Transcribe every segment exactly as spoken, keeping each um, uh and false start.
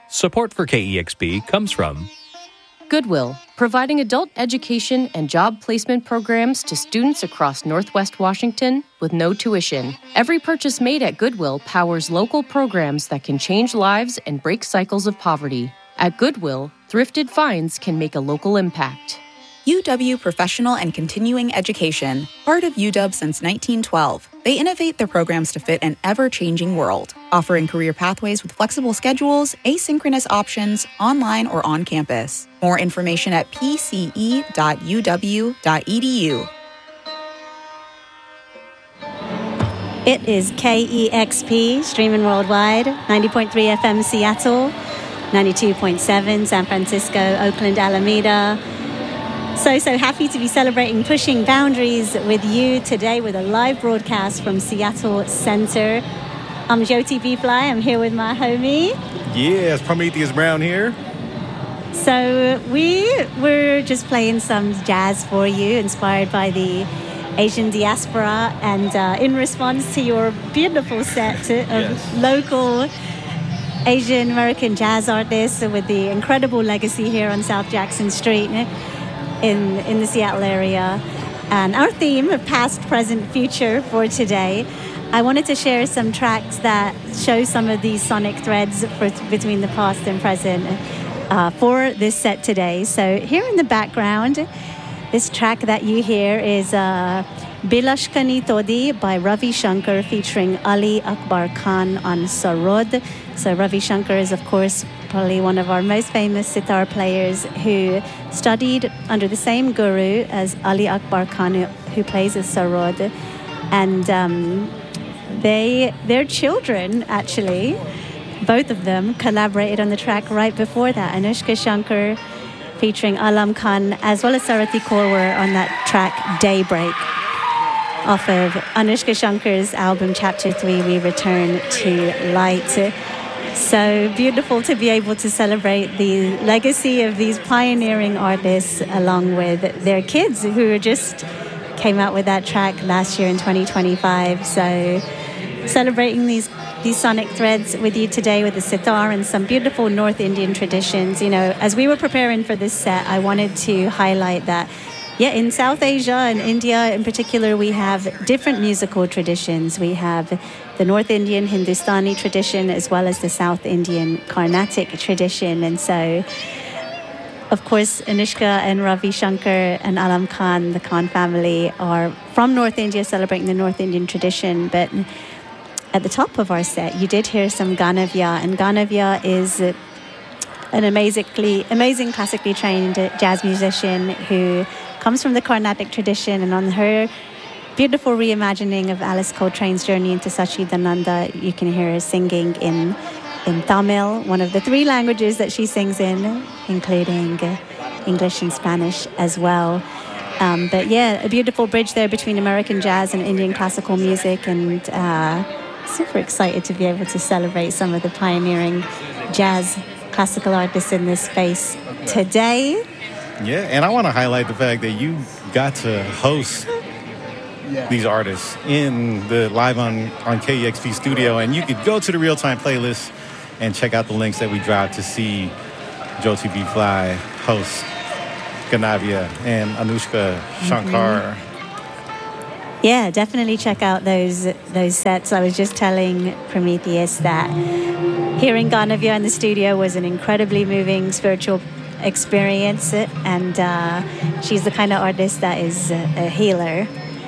Support for K E X P comes from Goodwill, providing adult education and job placement programs to students across Northwest Washington with no tuition. Every purchase made at Goodwill powers local programs that can change lives and break cycles of poverty. At Goodwill, thrifted finds can make a local impact. U W Professional and Continuing Education, part of U W since nineteen twelve. They innovate their programs to fit an ever-changing world, offering career pathways with flexible schedules, asynchronous options, online or on campus. More information at p c e dot u w dot e d u. It is K E X P, streaming worldwide, ninety point three F M Seattle, ninety-two point seven San Francisco, Oakland, Alameda. So, so happy to be celebrating Pushing Boundaries with you today with a live broadcast from Seattle Center. I'm Jyoti B. Fly. I'm here with my homie. Yes, Prometheus Brown here. So we were just playing some jazz for you, inspired by the Asian diaspora, and uh, in response to your beautiful set of yes. local Asian American jazz artists with the incredible legacy here on South Jackson Street in in the Seattle area. And our theme of past, present, future for today, I wanted to share some tracks that show some of these sonic threads for, between the past and present uh, for this set today. So here in the background, this track that you hear is uh, Bilashkani Todi by Ravi Shankar featuring Ali Akbar Khan on sarod. So Ravi Shankar is, of course, probably one of our most famous sitar players who studied under the same guru as Ali Akbar Khan, who plays a sarod. And um, they, their children, actually, both of them collaborated on the track right before that. Anushka Shankar featuring Alam Khan, as well as Sarati Korwar on that track Daybreak, off of Anushka Shankar's album Chapter three, We Return to Light. So beautiful to be able to celebrate the legacy of these pioneering artists along with their kids who just came out with that track last year in twenty twenty-five. So celebrating these these sonic threads with you today with the sitar and some beautiful North Indian traditions. You know, as we were preparing for this set, I wanted to highlight that, yeah, in South Asia and India in particular, we have different musical traditions. We have the North Indian Hindustani tradition as well as the South Indian Carnatic tradition. And so, of course, Anushka and Ravi Shankar and Alam Khan, the Khan family, are from North India, celebrating the North Indian tradition. But at the top of our set, you did hear some Ganavya, and Ganavya is an amazingly, amazing classically trained jazz musician who comes from the Carnatic tradition, and on her beautiful reimagining of Alice Coltrane's Journey into Sachidananda, you can hear her singing in in Tamil, one of the three languages that she sings in, including English and Spanish as well. Um, but yeah, a beautiful bridge there between American jazz and Indian classical music, and uh, super excited to be able to celebrate some of the pioneering jazz classical artists in this space today. Yeah, and I want to highlight the fact that you got to host these artists in the live on, on K E X P studio, and you could go to the real-time playlist and check out the links that we dropped to see Jyoti B. Fly host Ganavya and Anushka Shankar. Mm-hmm. Yeah, definitely check out those those sets. I was just telling Prometheus that hearing Ganavya in the studio was an incredibly moving spiritual experience, and uh, she's the kind of artist that is a, a healer,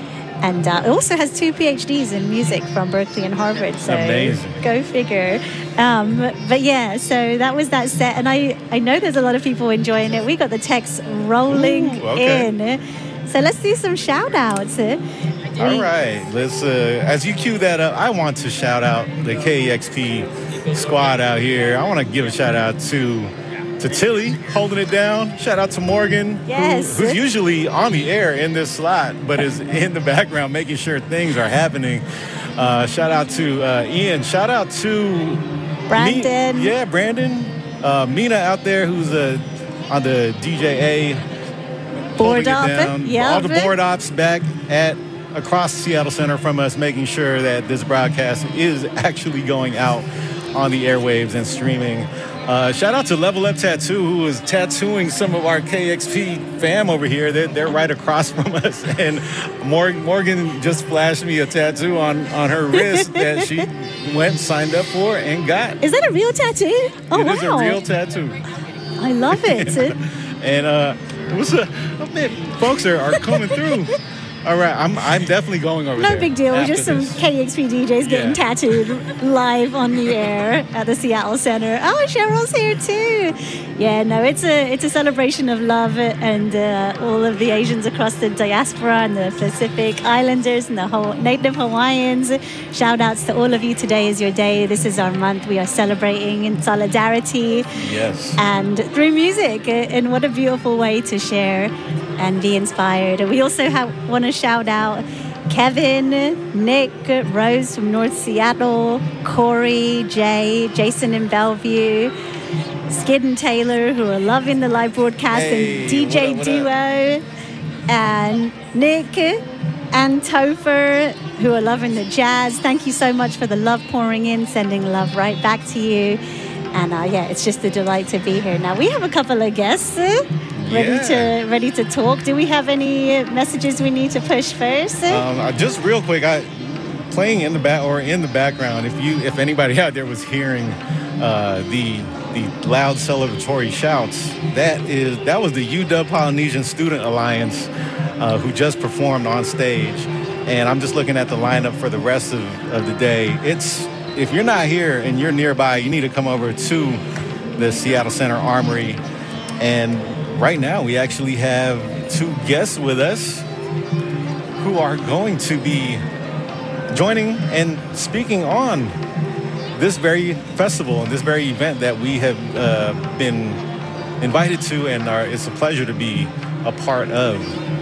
and uh, also has two P H Ds in music from Berkeley and Harvard. So amazing. Go figure. Um, but yeah, so that was that set, and I, I know there's a lot of people enjoying it. We got the texts rolling Ooh, okay. in. So let's do some shout outs. All right, let's uh, as you cue that up, I want to shout out the K E X P squad out here. I want to give a shout out to to Tilly holding it down. Shout out to Morgan, yes. who, who's usually on the air in this slot, but is in the background making sure things are happening. Uh, shout out to uh, Ian. Shout out to Brandon. Me, yeah, Brandon. Uh, Mina out there, who's uh, on the D J A board op. Yeah, all the board ops back at across Seattle Center from us, making sure that this broadcast is actually going out on the airwaves and streaming Uh, shout out to Level Up Tattoo, who is tattooing some of our K X P fam over here. They're, they're right across from us. And Morgan, Morgan just flashed me a tattoo on, on her wrist that she went, signed up for, and got. Is that a real tattoo? Oh, it wow. It is a real tattoo. I love it. and uh, it was a, oh, man, folks are, are coming through. All right, I'm I'm definitely going over no there. No big deal. Just some this. K X P D Js getting yeah. tattooed live on the air at the Seattle Center. Oh, Cheryl's here too. Yeah, no, it's a it's a celebration of love and uh, all of the Asians across the diaspora and the Pacific Islanders and the whole Native Hawaiians. Shout outs to all of you. Today is your day. This is our month. We are celebrating in solidarity. Yes. And through music. And what a beautiful way to share and be inspired. And we also have, want to shout out Kevin, Nick, Rose from North Seattle, Corey, Jay, Jason in Bellevue, Skid and Taylor, who are loving the live broadcast, hey, and D J what up, what Duo, up? and Nick and Topher, who are loving the jazz. Thank you so much for the love pouring in, sending love right back to you. And uh, yeah, it's just a delight to be here. Now we have a couple of guests uh, ready yeah. to ready to talk. Do we have any messages we need to push first? Um, just real quick, I playing in the back or in the background. If you, if anybody out there was hearing uh, the the loud celebratory shouts, that is that was the U W Polynesian Student Alliance uh, who just performed on stage. And I'm just looking at the lineup for the rest of, of the day. It's If you're not here and you're nearby, you need to come over to the Seattle Center Armory. And right now, we actually have two guests with us who are going to be joining and speaking on this very festival and this very event that we have uh, been invited to, and are, it's a pleasure to be a part of.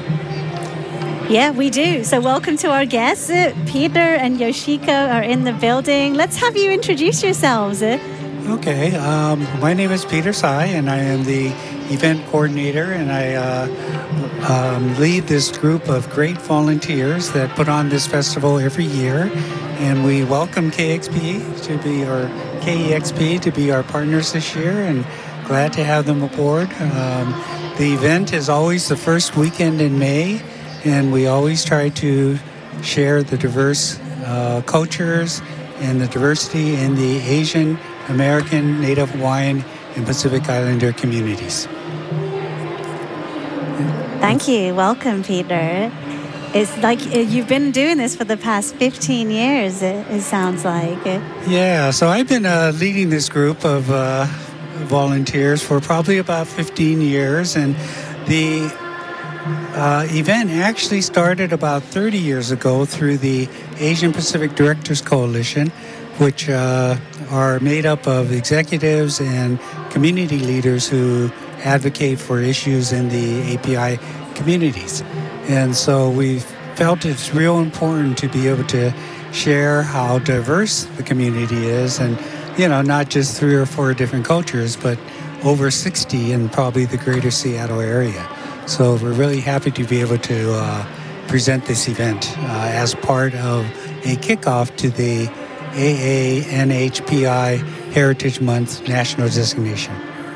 Yeah, we do. So welcome to our guests. Uh, Peter and Yoshiko are in the building. Let's have you introduce yourselves. Uh. Okay. Um, my name is Peter Tsai, and I am the event coordinator, and I uh, um, lead this group of great volunteers that put on this festival every year. And we welcome K X P to be our K E X P to be our partners this year, and glad to have them aboard. Um, the event is always the first weekend in May. And we always try to share the diverse uh, cultures and the diversity in the Asian, American, Native Hawaiian, and Pacific Islander communities. Thank you. Welcome, Peter. It's like you've been doing this for the past fifteen years, it, it sounds like. Yeah, so I've been uh, leading this group of uh, volunteers for probably about fifteen years. And the Uh, event actually started about thirty years ago through the Asian Pacific Directors Coalition, which uh, are made up of executives and community leaders who advocate for issues in the A P I communities. And so we felt it's real important to be able to share how diverse the community is, and, you know, not just three or four different cultures, but over sixty in probably the greater Seattle area. So we're really happy to be able to uh, present this event uh, as part of a kickoff to the A A N H P I Heritage Month national designation.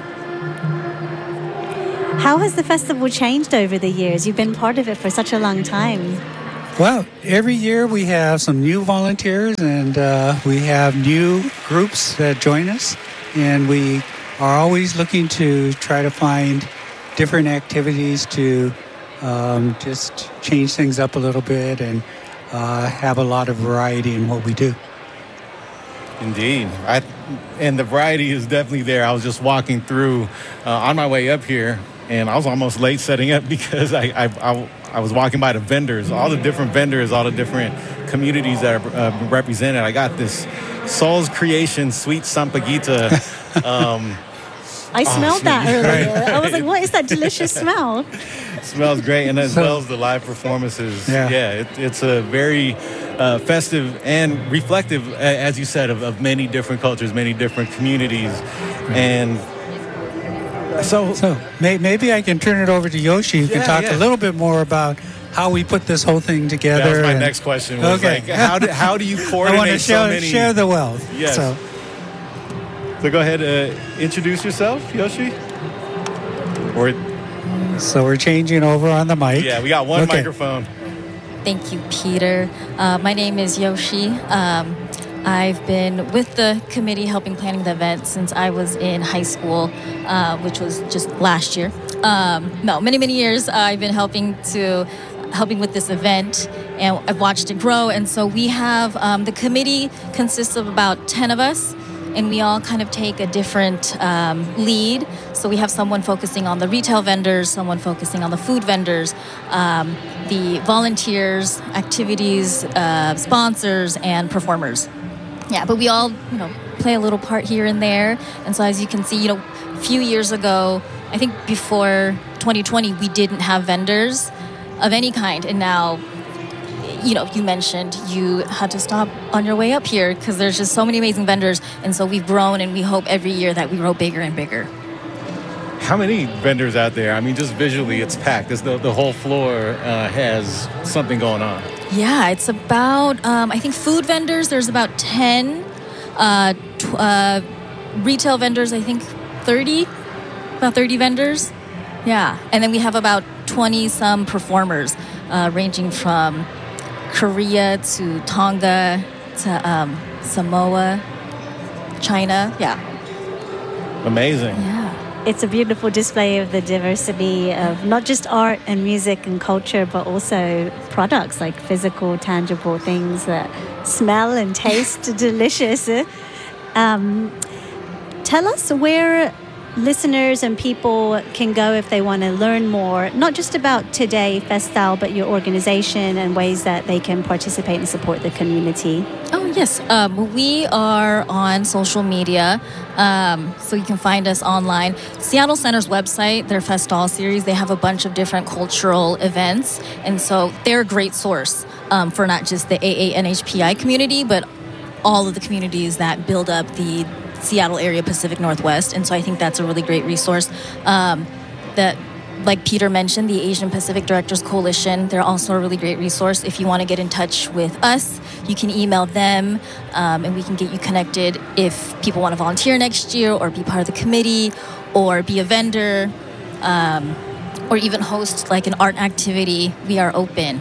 How has the festival changed over the years? You've been part of it for such a long time. Well, every year we have some new volunteers, and uh, we have new groups that join us, and we are always looking to try to find different activities to um, just change things up a little bit and uh, have a lot of variety in what we do. Indeed. I, and the variety is definitely there. I was just walking through uh, on my way up here, and I was almost late setting up because I, I, I, I was walking by the vendors, all the different vendors, all the different communities that are uh, represented. I got this Soul's Creation Sweet Sampaguita. Um, I smelled oh, that earlier. Right. I was like, what is that delicious smell? It smells great, and as so, well as the live performances. Yeah, yeah it, it's a very uh, festive and reflective, as you said, of, of many different cultures, many different communities. And so... So may, maybe I can turn it over to Yoshi, who yeah, can talk yeah. a little bit more about how we put this whole thing together. That was my and, next question. Was okay. Like, how do, how do you coordinate I want to share, so many... share the wealth. Yes. So. So go ahead, uh, introduce yourself, Yoshi. Or So we're changing over on the mic. yeah, we got one Okay. microphone. Thank you, Peter. Uh, my name is Yoshi. Um, I've been with the committee helping planning the event since I was in high school, uh, which was just last year. Um, no, many, many years uh, I've been helping to helping with this event, and I've watched it grow. And so we have um, the committee consists of about ten of us, and we all kind of take a different um, lead. So we have someone focusing on the retail vendors, someone focusing on the food vendors, um, the volunteers, activities, uh, sponsors, and performers. Yeah, but we all, you know, play a little part here and there. And so as you can see, you know, a few years ago, I think before twenty twenty, we didn't have vendors of any kind. And now, you know, you mentioned you had to stop on your way up here because there's just so many amazing vendors. And so we've grown, and we hope every year that we grow bigger and bigger. How many vendors out there? I mean, just visually, it's packed. It's the, the whole floor uh, has something going on. Yeah, it's about, um, I think food vendors, there's about ten. Uh, tw- uh, retail vendors, I think thirty, about thirty vendors. Yeah, and then we have about twenty-some performers, uh, ranging from Korea to Tonga to um, Samoa, China. Yeah. Amazing. Yeah. It's a beautiful display of the diversity of not just art and music and culture, but also products like physical, tangible things that smell and taste delicious. Um, tell us where listeners and people can go if they want to learn more, not just about Today Festal, but your organization and ways that they can participate and support the community. Oh, yes. Um, we are on social media, um, so you can find us online. Seattle Center's website, their Festal series, they have a bunch of different cultural events, and so they're a great source um, for not just the A A N H P I community, but all of the communities that build up the Seattle area, Pacific Northwest. And so I think that's a really great resource. Um, that, like Peter mentioned, the Asian Pacific Directors Coalition, they're also a really great resource. If you want to get in touch with us, you can email them, um, and we can get you connected if people want to volunteer next year or be part of the committee or be a vendor, um, or even host like an art activity. We are open.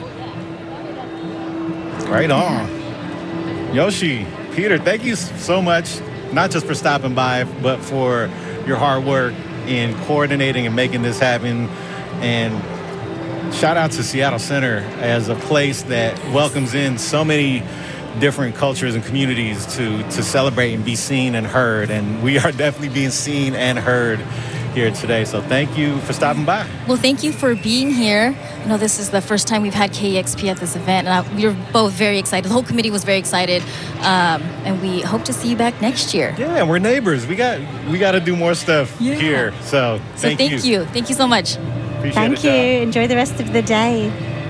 Right on. Yoshi, Peter, thank you so much, not just for stopping by, but for your hard work in coordinating and making this happen. And shout out to Seattle Center as a place that welcomes in so many different cultures and communities to, to celebrate and be seen and heard. And we are definitely being seen and heard here today. So thank you for stopping by. Well, thank you for being here. I know this is the first time we've had K E X P at this event, and I, we were both very excited. The whole committee was very excited, um, and we hope to see you back next year. Yeah, and we're neighbors. We got we got to do more stuff Yeah. here. So So thank, thank you. Thank you so much. Appreciate Thank it, you. y'all. Enjoy the rest of the day.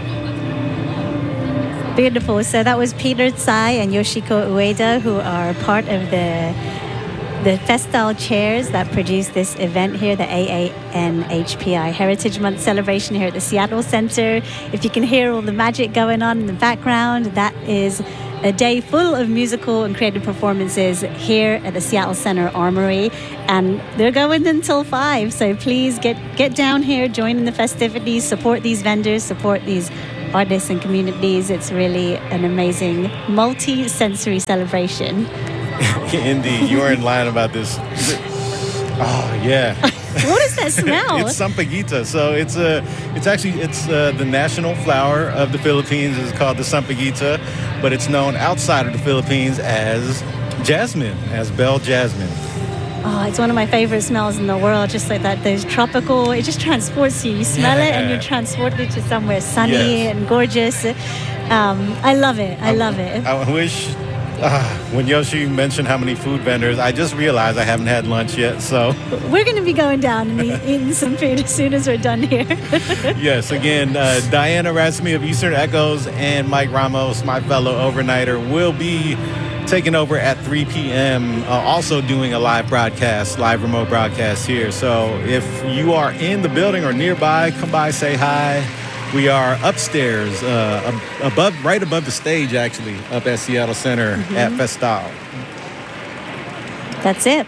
Beautiful. So that was Peter Tsai and Yoshiko Ueda, who are part of the the Festal chairs that produce this event here, the A A N H P I Heritage Month celebration here at the Seattle Center. If you can hear all the magic going on in the background, that is a day full of musical and creative performances here at the Seattle Center Armory, and they're going until five. So please get get down here, join in the festivities, support these vendors, support these artists and communities. It's really an amazing multi-sensory celebration. Indeed, you were in line about this. Oh yeah. What is that smell? It's sampaguita. So it's a, it's actually it's uh, the national flower of the Philippines. It's called the sampaguita, but it's known outside of the Philippines as jasmine, as bell jasmine. Oh, it's one of my favorite smells in the world. Just like that, those tropical. It just transports you. You smell it, and Yeah. you're transported to somewhere sunny Yes. and gorgeous. Um, I love it. I love it. I wish. Uh, when Yoshi mentioned how many food vendors, I just realized I haven't had lunch yet. So We're going to be going down and eat- eating some food as soon as we're done here. yes, again, uh, Diana Rasmi of Eastern Echoes and Mike Ramos, my fellow overnighter, will be taking over at three p.m., uh, also doing a live broadcast, live remote broadcast here. So if you are in the building or nearby, come by, say hi. We are upstairs, uh, ab- above, right above the stage, actually, up at Seattle Center at Festal. That's it.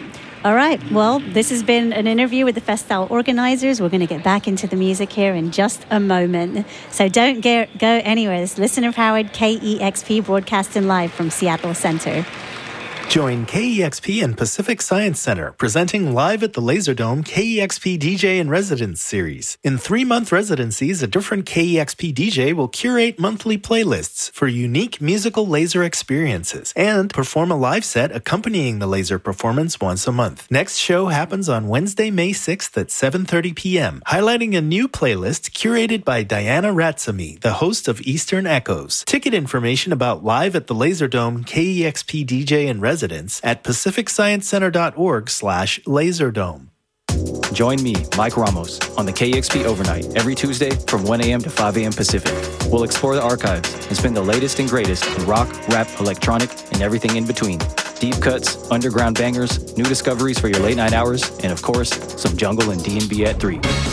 All right. Well, this has been an interview with the Festal organizers. We're going to get back into the music here in just a moment. So don't get, go anywhere. This is listener-powered K E X P broadcasting live from Seattle Center. Join K E X P and Pacific Science Center, presenting live at the Laserdome K E X P D J in Residence series. In three-month residencies, a different K E X P D J will curate monthly playlists for unique musical laser experiences and perform a live set accompanying the laser performance once a month. Next show happens on Wednesday, May sixth at seven thirty p.m., highlighting a new playlist curated by Diana Ratsamy, the host of Eastern Echoes. Ticket information about Live at the Laserdome K E X P D J in Residence at pacific science center dot org slash laserdome. Join me, Mike Ramos, on the K E X P Overnight every Tuesday from one a.m. to five a.m. Pacific. We'll explore the archives and spin the latest and greatest in rock, rap, electronic, and everything in between. Deep cuts, underground bangers, new discoveries for your late night hours, and of course, some jungle and D and B at three.